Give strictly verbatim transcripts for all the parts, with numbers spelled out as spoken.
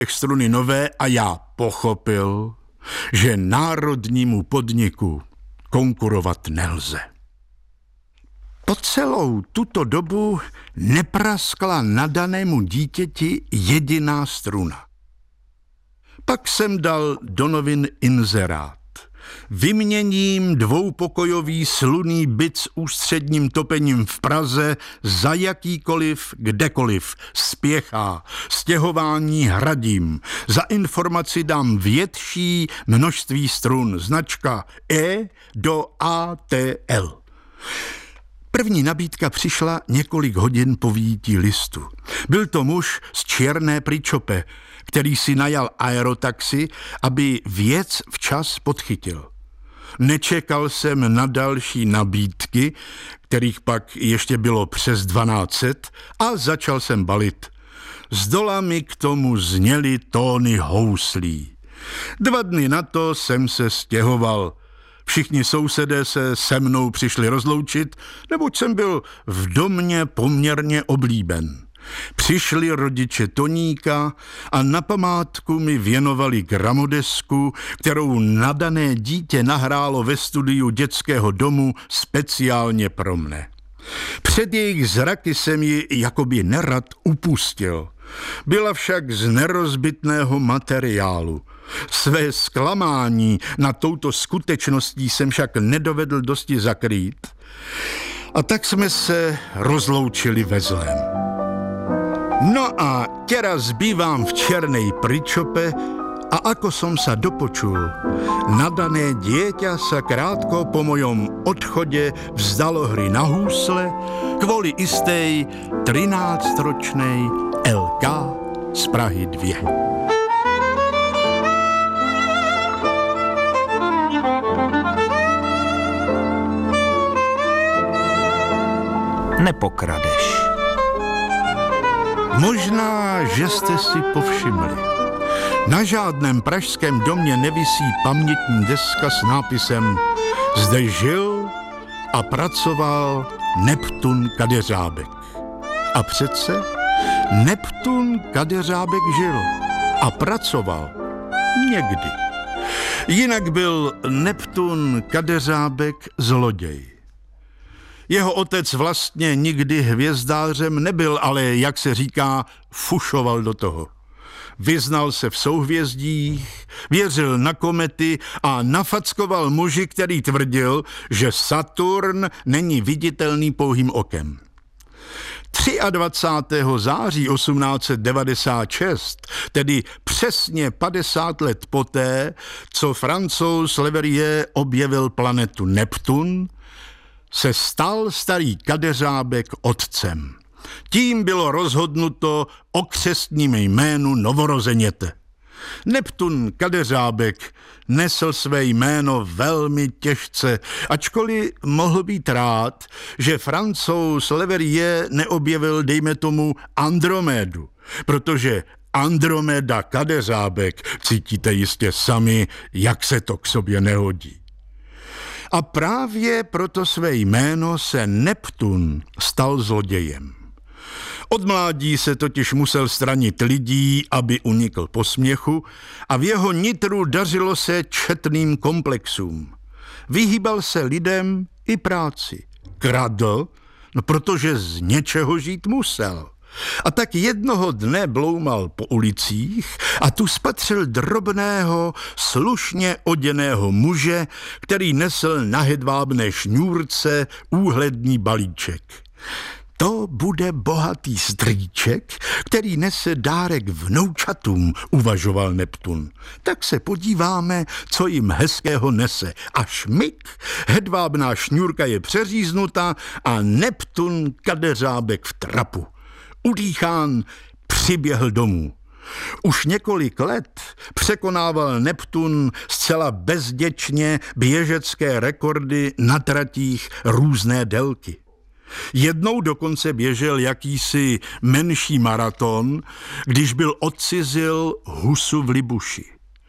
struny nové a já pochopil, že národnímu podniku konkurovat nelze. Po celou tuto dobu nepraskla nadanému dítěti jediná struna. Pak jsem dal do novin inzerát. Vyměním dvoupokojový slunný byt s ústředním topením v Praze za jakýkoliv, kdekoliv, spěchá, stěhování hradím. Za informaci dám větší množství strun, značka E do A T L. První nabídka přišla několik hodin po vyjití listu. Byl to muž z Černé Pričope, který si najal aerotaxi, aby věc včas podchytil. Nečekal jsem na další nabídky, kterých pak ještě bylo přes dvanáct set, a začal jsem balit. Zdola mi k tomu zněly tóny houslí. Dva dny na to jsem se stěhoval. Všichni sousedé se se mnou přišli rozloučit, neboť jsem byl v domě poměrně oblíben. Přišli rodiče Toníka a na památku mi věnovali gramodesku, kterou nadané dítě nahrálo ve studiu dětského domu speciálně pro mne. Před jejich zraky jsem ji jakoby nerad upustil. Byla však z nerozbitného materiálu. Své zklamání na touto skutečností jsem však nedovedl dosti zakrýt. A tak jsme se rozloučili ve zlém. No a teraz bývám v Černej Pričope a ako som sa dopočul, nadané dieťa sa krátko po mojom odchode vzdalo hry na húsle kvôli istej trináctročnej el ká z Prahy dva. Nepokradeš. Možná, že jste si povšimli. Na žádném pražském domě nevisí pamětní deska s nápisem Zde žil a pracoval Neptun Kadeřábek. A přece Neptun Kadeřábek žil a pracoval někdy. Jinak byl Neptun Kadeřábek zloděj. Jeho otec vlastně nikdy hvězdářem nebyl, ale, jak se říká, fušoval do toho. Vyznal se v souhvězdích, věřil na komety a nafackoval muži, který tvrdil, že Saturn není viditelný pouhým okem. dvacátého třetího září osmnáct set devadesát šest, tedy přesně padesát let poté, co Francouz Leverrier objevil planetu Neptun, se stal starý Kadeřábek otcem. Tím bylo rozhodnuto o křestním jménu novorozeněte. Neptun Kadeřábek nesl své jméno velmi těžce, ačkoliv mohl být rád, že Francouz Leverrier neobjevil, dejme tomu, Andromédu, protože Andromeda Kadeřábek cítíte jistě sami, jak se to k sobě nehodí. A právě proto své jméno se Neptun stal zlodějem. Od mládí se totiž musel stranit lidí, aby unikl posměchu, a v jeho nitru dařilo se četným komplexům. Vyhýbal se lidem i práci. Kradl, no protože z něčeho žít musel. A tak jednoho dne bloumal po ulicích a tu spatřil drobného, slušně oděného muže, který nesl na hedvábné šňůrce úhledný balíček. To bude bohatý strýček, který nese dárek vnoučatům, uvažoval Neptun. Tak se podíváme, co jim hezkého nese. A šmik, hedvábná šňůrka je přeříznuta a Neptun Kadeřábek v trapu. Udýchán přiběhl domů. Už několik let překonával Neptun zcela bezděčně běžecké rekordy na tratích různé délky. Jednou dokonce běžel jakýsi menší maraton, když byl odcizil husu v Libuši.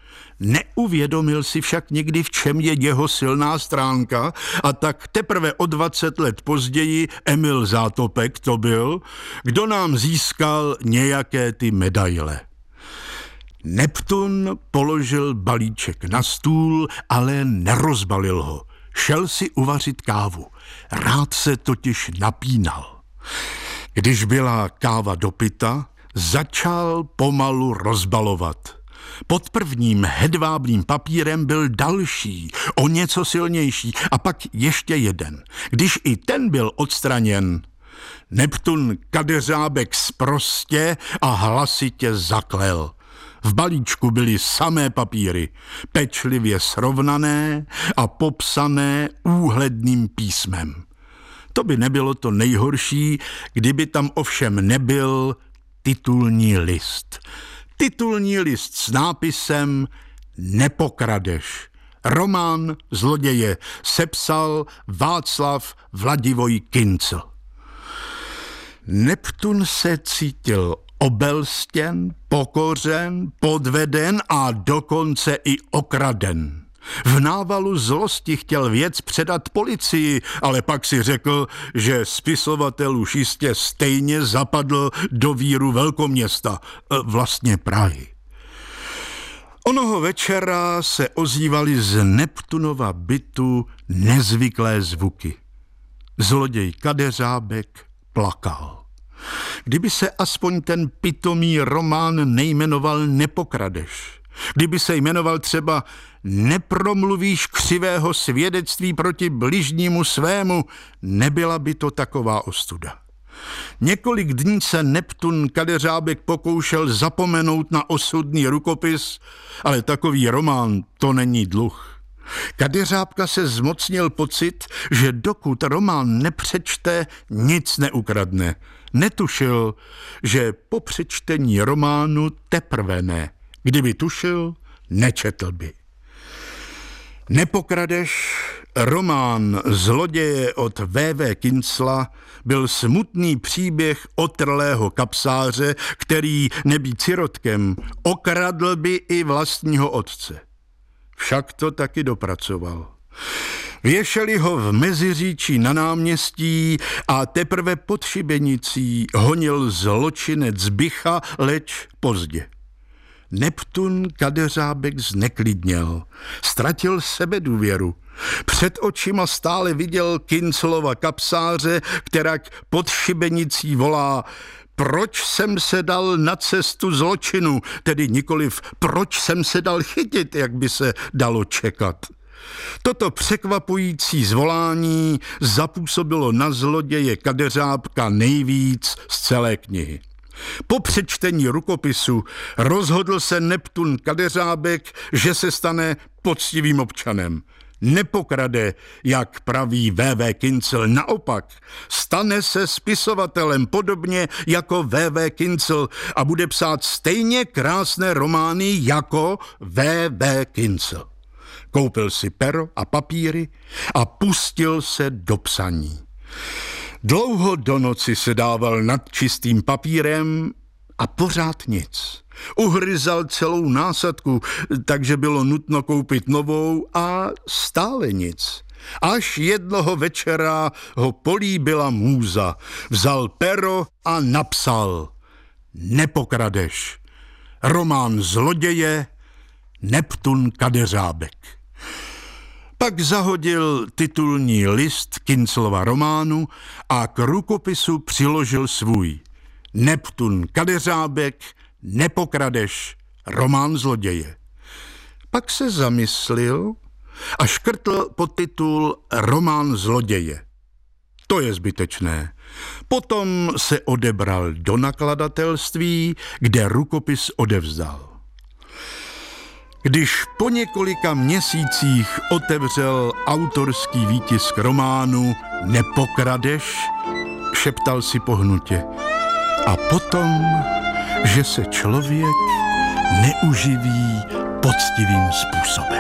Neuvědomil si však někdy, v čem je jeho silná stránka, a tak teprve o dvacet let později Emil Zátopek to byl, kdo nám získal nějaké ty medaile. Neptun položil balíček na stůl, ale nerozbalil ho. Šel si uvařit kávu. Rád se totiž napínal. Když byla káva dopita, začal pomalu rozbalovat. Pod prvním hedvábným papírem byl další, o něco silnější, a pak ještě jeden. Když i ten byl odstraněn, Neptun Kadeřábek sprostě a hlasitě zaklel. V balíčku byly samé papíry, pečlivě srovnané a popsané úhledným písmem. To by nebylo to nejhorší, kdyby tam ovšem nebyl titulní list. Titulní list s nápisem Nepokradeš. Román zloděje sepsal Václav Vladivoj Kincl. Neptun se cítil obelstěn, pokořen, podveden a dokonce i okraden. V návalu zlosti chtěl věc předat policii, ale pak si řekl, že spisovatel už jistě stejně zapadl do víru velkoměsta, vlastně Prahy. Onoho večera se ozývaly z Neptunova bytu nezvyklé zvuky. Zloděj Kadeřábek plakal. Kdyby se aspoň ten pitomý román nejmenoval Nepokradeš, kdyby se jmenoval třeba Nepromluvíš křivého svědectví proti bližnímu svému, nebyla by to taková ostuda. Několik dní se Neptun Kadeřábek pokoušel zapomenout na osudný rukopis, ale takový román to není dluh. Kadeřábka se zmocnil pocit, že dokud román nepřečte, nic neukradne. Netušil, že po přečtení románu teprve ne. Kdyby tušil, nečetl by. Nepokradeš, román zloděje od V V Kincla, byl smutný příběh otrlého kapsáře, který, nebýt sirotkem, okradl by i vlastního otce. Však to taky dopracoval. Věšeli ho v Meziříčí na náměstí a teprve pod šibenicí honil zločinec Bycha, leč pozdě. Neptun Kadeřábek zneklidněl, ztratil sebedůvěru. Před očima stále viděl Kinclova kapsáře, kterak pod šibenicí volá: proč jsem se dal na cestu zločinu, tedy nikoliv proč jsem se dal chytit, jak by se dalo čekat. Toto překvapující zvolání zapůsobilo na zloděje Kadeřábka nejvíc z celé knihy. Po přečtení rukopisu rozhodl se Neptun Kadeřábek, že se stane poctivým občanem. Nepokrade, jak praví V V Kincl, naopak, stane se spisovatelem podobně jako V V Kincl a bude psát stejně krásné romány jako V V Kincl. Koupil si pero a papíry a pustil se do psaní. Dlouho do noci se dával nad čistým papírem a pořád nic. Uhryzal celou násadku, takže bylo nutno koupit novou a stále nic. Až jednoho večera ho políbila můza. Vzal pero a napsal: Nepokradeš. Román zloděje Neptun Kadeřábek. Pak zahodil titulní list Kinclova románu a k rukopisu přiložil svůj: Neptun Kadeřábek, Nepokradeš, román zloděje. Pak se zamyslil a škrtl podtitul Román zloděje. To je zbytečné. Potom se odebral do nakladatelství, kde rukopis odevzdal. Když po několika měsících otevřel autorský výtisk románu Nepokradeš, šeptal si pohnutě: a potom, že se člověk neuživí poctivým způsobem.